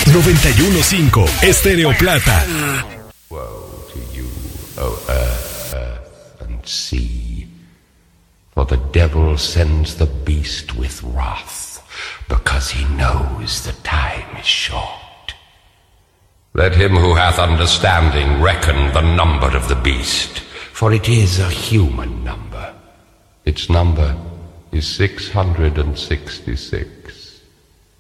91.5 Estéreo Plata. Woe to you, O earth, earth and sea, for the devil sends the beast with wrath, because he knows the time is short. Let him who hath understanding reckon the number of the beast, for it is a human number. Its number is 666.